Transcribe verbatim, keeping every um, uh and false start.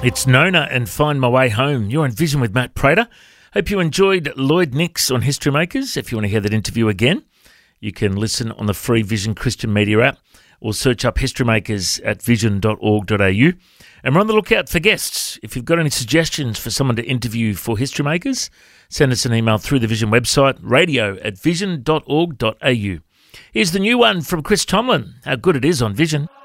It's Nona and Find My Way Home. You're on Vision with Matt Prater. Hope you enjoyed Lloyd Nix on History Makers. If you want to hear that interview again, you can listen on the free Vision Christian Media app or search up History Makers at vision dot org dot a u. And we're on the lookout for guests. If you've got any suggestions for someone to interview for History Makers, send us an email through the Vision website, radio at vision dot org dot a u. Here's the new one from Chris Tomlin, How Good It Is on Vision.